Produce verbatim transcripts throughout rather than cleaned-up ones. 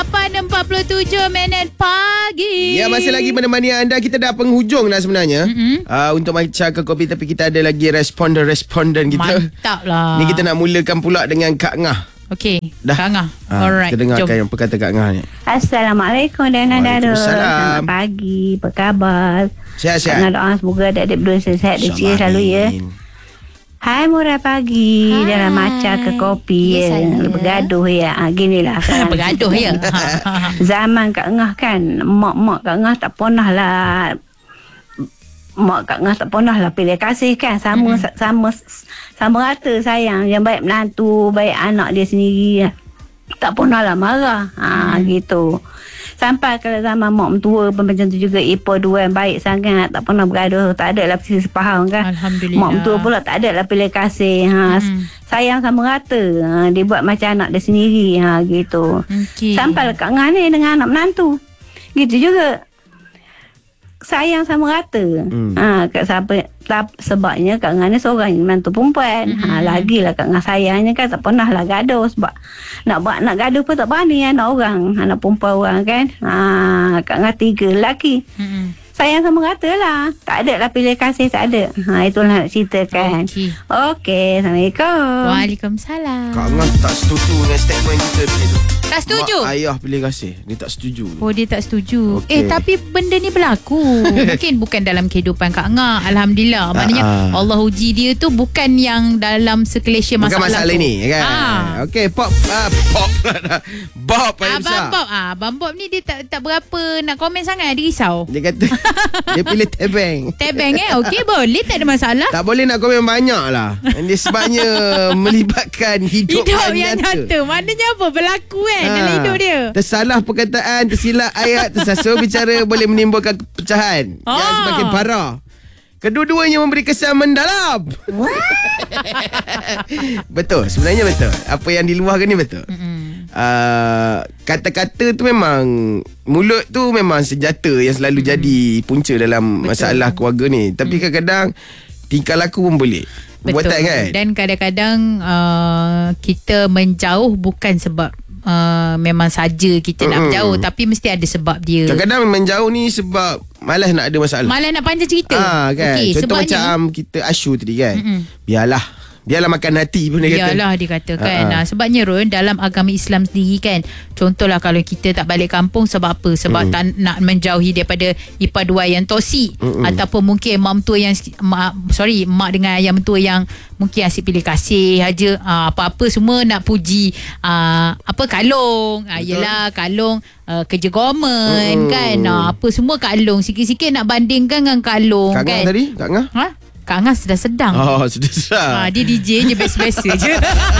lapan empat puluh tujuh minit pagi. Ya, masih lagi menemani anda. Kita dah penghujung dah sebenarnya. Mm-hmm. uh, Untuk Maca ke Kopi. Tapi kita ada lagi responden-responden kita. Mantap lah. Ni kita nak mulakan pula dengan Kak Ngah. Okey, dah. Kak Ngah. ha, Alright, kita dengarkan jom. yang perkata Kak Ngah ni. Assalamualaikum dan Darul. Waalaikumsalam. Selamat pagi. Apa khabar? Sihat-sihat. Nak doa semoga adik-adik berdua sihat dan ceria selalu ya. Hai murah pagi. Hai. Dalam Maca ke Kopi Ya, ya. saya. Bergaduh ya. Ha, ginilah. Bergaduh ya. Zaman Kak Ngah kan, mak-mak Kak Ngah tak pernah lah, mak Kak Ngah tak pernah lah pilih kasih kan. Sama mm-hmm. sama sama rata sayang. Yang baik menantu, baik anak dia sendiri. Tak pernah lah marah. Ha, mm. gitu. Sampai kalau zaman mak mentua pun macam tu juga. Ipa dua yang baik sangat. Tak pernah bergaduh. Tak ada lah persis sepaham kan. Alhamdulillah. Mak mentua pula tak ada lah pilih kasih. Ha, mm. Sayang sama rata. Ha, dia buat macam anak dia sendiri. Ha, gitu. Okay. Sampai Kak Ngah ni dengan anak menantu. Gitu juga. Sayang sama rata. Hmm. Ha, kat siapa, tak, sebabnya Kak Ngah ni seorang menantu perempuan. Hmm. Ha, lagilah Kak Ngah sayangnya kan tak pernah lah gaduh. Sebab nak buat nak gaduh pun tak berani anak orang. Anak perempuan orang kan. Ha, Kak Ngah tiga lelaki. Hmm. Sayang sama rata lah. Tak ada lah pilih kasih. Tak ada. Ha, itulah nak ceritakan. Okey. Okey. Assalamualaikum. Waalaikumsalam. Kak Ngah tak setuju dengan statement kita tu. Tak setuju? Mak ayah pilih kasih. Dia tak setuju. Oh, dia tak setuju. Okay. Eh, tapi benda ni berlaku. Mungkin bukan dalam kehidupan Kak Ngah. Alhamdulillah. Maknanya uh-uh. Allah uji dia tu bukan yang dalam sekelesir masalah. Bukan masalah tu. ni kan. Ah. Okey, pop uh, pop. Bob paling Abang besar. Bob, ah, Abang Bob ni dia tak tak berapa nak komen sangat. Dia risau. Dia kata dia pilih tebeng. Tebeng eh. Okey, boleh. Tak ada masalah. Tak boleh nak komen banyak lah. Dia sebabnya melibatkan hidup, Hidup yang yang nyata. nyata. Maknanya apa? Berlaku kan Ha. dalam hidup dia. Tersalah perkataan, tersilap ayat, tersasul bicara boleh menimbulkan perpecahan Oh. yang semakin parah. Kedua-duanya memberi kesan mendalam. Betul, sebenarnya betul. Apa yang diluahkan ni betul. Uh, kata-kata tu memang, mulut tu memang senjata yang selalu mm-hmm. jadi punca dalam betul. Masalah keluarga ni. Tapi mm. kadang-kadang tingkah laku pun boleh. Betul. Buatan kan? Dan kadang-kadang uh, kita menjauh bukan sebab Uh, memang saja kita mm-hmm. nak berjauh, tapi mesti ada sebab dia. Kadang-kadang menjauh ni sebab malas nak ada masalah. Malas nak panjang cerita. Ah, kan? Okay, contoh sebabnya, macam kita Ashu tadi kan. Mm-mm. Biarlah. Biarlah makan hati pun dia kata. Biarlah dia kata kan. Ha-ha. Nah, sebabnya Ron, dalam agama Islam sendiri kan, contohlah kalau kita tak balik kampung sebab apa? Sebab mm. tak nak menjauhi daripada ipar dua yang toksik. Mm-mm. Ataupun mungkin mak mentua yang mak, sorry, mak dengan ayah mentua yang mungkin asyik pilih kasih aja. Uh, apa-apa semua nak puji uh, apa kalung. Uh, yelah kalung uh, kerja government mm. kan. Uh, apa semua kalung. Sikit-sikit nak bandingkan dengan kalung. Kak kan. Ngah tadi? Kak Ngah? Ha? Kak Ngah sedang-sedang. Oh, sedang-sedang. Ha, dia D J je biasa-biasa je.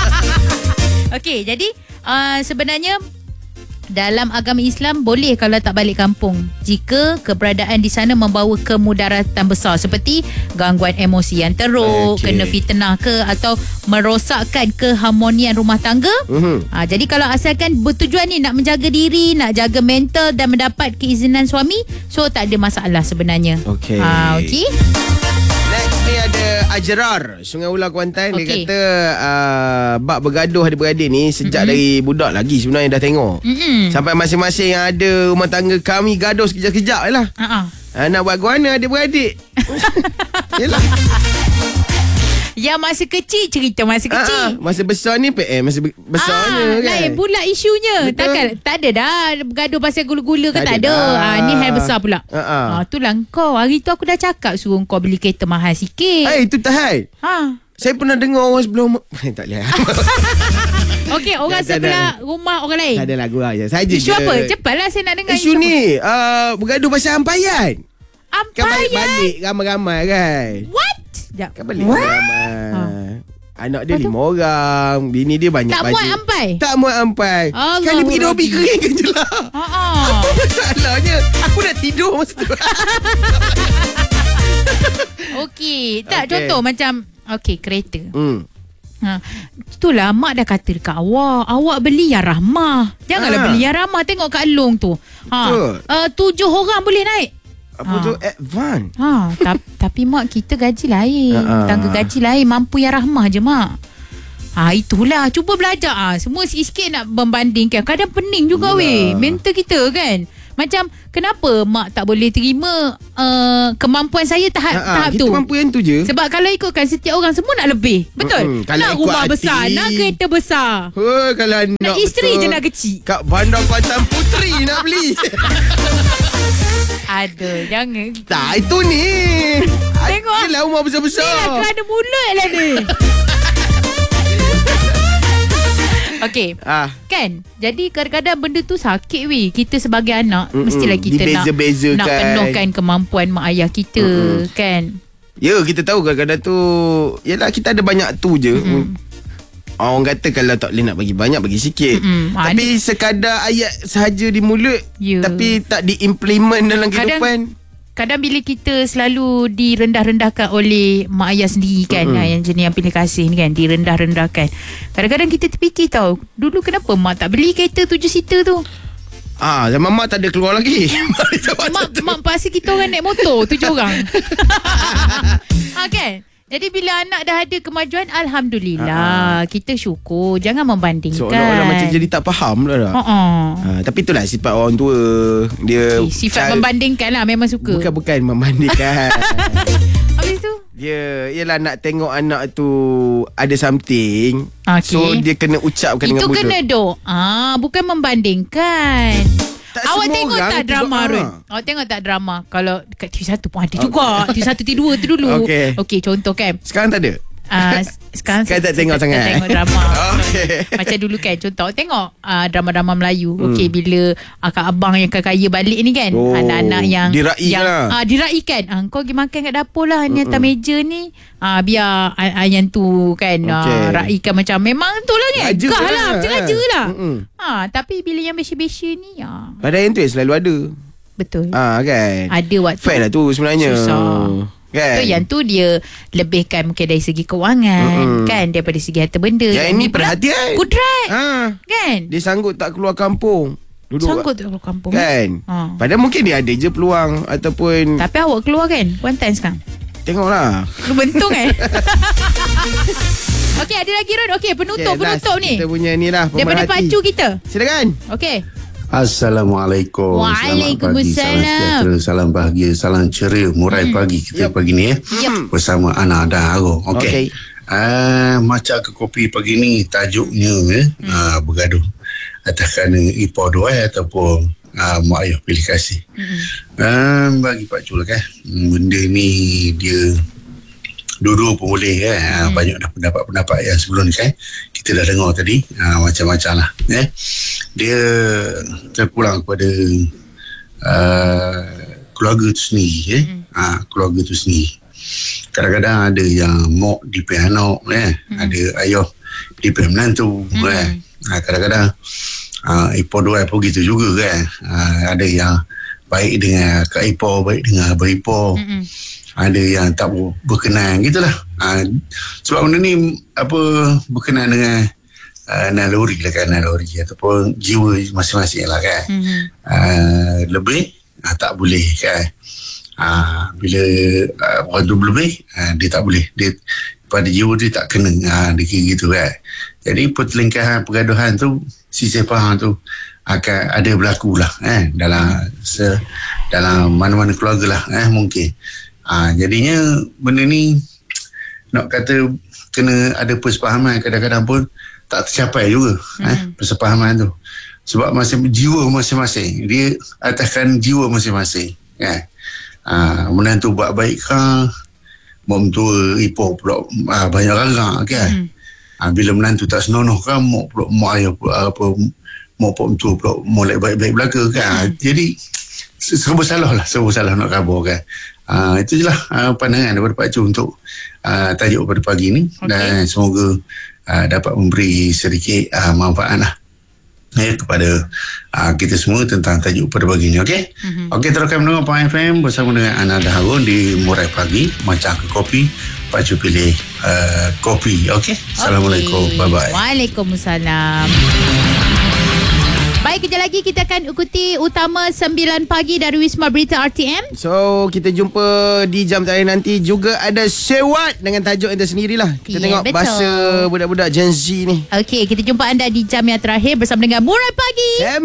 Okey, jadi uh, sebenarnya dalam agama Islam boleh kalau tak balik kampung jika keberadaan di sana membawa kemudaratan besar seperti gangguan emosi yang teruk, okay. kena fitnah ke atau merosakkan keharmonian rumah tangga. Uh-huh. Ha, jadi kalau asalkan bertujuan ni nak menjaga diri, nak jaga mental dan mendapat keizinan suami, so tak ada masalah sebenarnya. Okey. Ha, okey. Next ni ada Ajrar Sungai Ular Kuantan. Okay. Dia kata uh, bab bergaduh adik-beradik ni sejak mm-hmm. dari budak lagi sebenarnya dah tengok. Mm-hmm. Sampai masing-masing yang ada rumah tangga kami gaduh sekejap-kejap je lah. Uh-uh. uh, Nak buat guana adik-beradik. Yelah. Yang masa kecil cerita masa kecil. Ha, masa besar ni P M masa besarnya ah, kan. Lain pula isunya. Betul. Takkan tak ada dah bergaduh pasal gula-gula ke tak, tak ada. ada Ah, ni hal besar pula. Ha, ha. Ah, itulah kau. Hari tu aku dah cakap suruh kau beli kereta mahal sikit. Eh, itu tahan. Ha. Saya pernah dengar orang sebelum tak boleh. Okey, orang tak, tak, sebelah tak. rumah orang lain. Tak ada lagu aja. Saja je. Isu apa? Cepatlah saya nak dengar isu, isu ni uh, bergaduh pasal ampayan. Ampayan. Kan balik-balik ramai-ramai kan. What? Sekejap. Kan balik ramai. Ha. Anak dia Betul? lima orang. Bini dia banyak tak bajet. Tak muat ampai? Tak muat ampai. Allah Sekali pergi dobi keringkan je lah. Uh-uh. Apa masalahnya? Aku dah tidur masa tu. Okey. Tak, okay. contoh macam okey, kereta. Hmm. Ha, itulah mak dah kata dekat awak, awak beli yang rahmah. Janganlah ha. beli yang ramah. Tengok kat Long tu. Ha. Uh, tujuh orang boleh naik. Apa ha. tu? Advan. Ha, ta- tapi mak kita gaji lain. Ha. Tangga gaji lain. Mampu yang rahmah je mak. Ah, itulah. Cuba belajar. Ah, semua sikit-sikit nak membandingkan. Kadang pening juga weh. Mental kita kan. Macam kenapa mak tak boleh terima uh, kemampuan saya tahap, Ha-ha, tahap kita tu. mampu yang tu je. Sebab kalau ikutkan setiap orang semua nak lebih. Betul? Mm-mm. Kalau Nak ikut rumah hati, besar, nak kereta besar. Oh, kalau nak, Nak isteri betul, je nak kecil. Kat Bandar Kuantan Puteri nak beli. Aduh, jangan. Tak, itu ni. Tengok. Adalah rumah besar-besar. Ni lah kerana mulut lah ni. Okey. Ah. Kan? Jadi kadang-kadang benda tu sakit weh. Kita sebagai anak Mm-mm. mestilah kita nak Dibeza-bezakan. nak penuhkan kemampuan mak ayah kita. Mm-mm. Kan? Ya, kita tahu kadang-kadang tu, yalah kita ada banyak tu je. Mm-hmm. Orang kata kalau tak boleh nak bagi banyak, bagi sikit. Mm-mm. Tapi An- sekadar ayat sahaja di mulut, Ya. tapi tak diimplement dalam Kadang- kehidupan. Kadang bila kita selalu direndah-rendahkan oleh mak ayah sendiri kan, mm-hmm. yang jenis yang pilih kasih ni kan, direndah-rendahkan. Kadang-kadang kita terfikir tau, dulu kenapa mak tak beli kereta tujuh seater tu? Ah, zaman mak tak ada keluar lagi. Mak, mak paksa kita orang naik motor tujuh orang. Ha kan? Jadi bila anak dah ada kemajuan, Alhamdulillah. Ha. Kita syukur. Jangan membandingkan. Seolah-olah macam jadi tak faham lah. Uh-uh. Ha, tapi itulah sifat orang tua. Dia Okay, sifat cal- membandingkan lah. Memang suka. Bukan-bukan membandingkan. Habis tu? Dia ialah nak tengok anak tu ada something. Okay. So dia kena ucapkan Itu dengan mulut. kena doa. Bukan membandingkan. Tak Awak semua tengok orang tak tu drama doa. Run? Awak tengok tak drama? Kalau dekat T V satu pun ada juga. T V satu T V dua tu dulu. Okey. Okey, contoh kan. Sekarang tak ada. Uh, sekarang Sekarang tak tengok sangat. Tak tengok drama. Okey. Macam dulu kan, contoh tengok uh, drama-drama Melayu. Hmm. Okey, bila akak abang yang kaya balik ni kan, Oh, anak-anak yang diraikan yang lah. uh, diraikan. Ah, kau pergi makan kat dapur lah ni atas meja ni. Ah, biar uh, yang tu kan Okey. uh, raikan macam memang tu lah ni. Raja Gah lah. lah, macam raja lah. Mm-mm. Ah, tapi bila yang besya-besya ni ah, Padahal yang tu yang selalu ada. betul. Ah kan. Ada waktu. Fair lah tu sebenarnya. Susah. Kan. So yang tu dia lebihkan mungkin dari segi kewangan, Mm-mm. kan, daripada segi harta benda. Yang ini pula perhatian. Kudrat. Ah. Kan? Dia sanggup tak keluar kampung. Duduk Sanggup tak keluar kampung. kan. Ha. Padahal mungkin dia ada je peluang ataupun Tapi awak keluar kan one time sekarang. tengoklah. Lu bentung kan. Okey, ada lagi Rod. Okey, penutup Okay, last penutup ni. Kita punya ni lah Daripada pemerhati. pacu kita. Silakan. Okey. Assalamualaikum. Waalaikumsalam. Selamat pagi, salam sejahtera, salam bahagia, salam ceria, murai hmm. pagi kita Yep. pagi ni eh. Yep. Bersama Ana dan Aro. Okey. Okey. Ah, macam ke kopi pagi ni tajuknya eh, hmm. ah, bergaduh atas kerana ipa dua ataupun ah, mak ayah pilih kasih. Hmm. Ah, bagi Pak Cul kan. Benda ni dia dua-dua pun boleh kan. Hmm. Banyak dah pendapat-pendapat yang sebelum ni kan kita dah dengar tadi, ha, macam-macam lah eh. Dia terpulang kepada uh, keluarga tu sendiri eh. Hmm. Ha, keluarga tu sendiri. Kadang-kadang ada yang mak dipilih anak eh. Hmm. Ada ayah dipilih menantu hmm. eh. Ha, kadang-kadang uh, ipar dua pun gitu juga kan. Uh, ada yang baik dengan kak ipar, baik dengan abang ipar. Hmm. Ada yang tak berkenan gitulah. Ha, sebab benda ni apa berkenan dengan uh, naluri lah kan, naluri ataupun jiwa masing-masing lah kan. Mm-hmm. Uh, lebih uh, tak boleh kan. Uh, bila uh, orang tu lebih uh, dia tak boleh. Dia pada jiwa dia tak kena. Uh, dia kira gitu kan. Jadi pertelingkahan pergaduhan tu sisi faham tu akan ada berlaku lah eh, dalam se, dalam mana-mana keluarga lah eh, mungkin. Ha, jadinya benda ni nak kata kena ada persefahaman, kadang-kadang pun tak tercapai juga mm-hmm. eh, persefahaman tu sebab masing jiwa masing-masing dia ataskan jiwa masing-masing kan. Ha, menantu buat baik kan, mak mentua ipar pula ha, banyak ragak kan. Mm. Ha, bila menantu tak senonoh kan, mak pula mak ayah pula apa mak pak mentua pula molek baik-baik belaka kan. Mm. Jadi serba salah lah, serba salah nak khabar kan. Uh, itu je lah uh, pandangan daripada Pak Cu untuk uh, tajuk pada pagi ni. Okay. Dan semoga uh, dapat memberi sedikit uh, manfaat lah eh, kepada uh, kita semua tentang tajuk pada pagi ni. Okay, mm-hmm. okay, teruskan mendengar Pak F M bersama dengan Ana dan Harun di Murai Pagi. Macam ke kopi, Pak Cu pilih uh, kopi. Okay, Assalamualaikum, okay. bye-bye. Waalaikumsalam. Baik. Baik, kejap lagi kita akan ikuti utama sembilan pagi dari Wisma Berita R T M. So kita jumpa di jam terakhir nanti. Juga ada Sewat dengan tajuk yang tersendirilah. Kita Yeah, tengok betul. bahasa budak-budak Gen Z ni. Okey, kita jumpa anda di jam yang terakhir bersama dengan Murai Pagi. Sam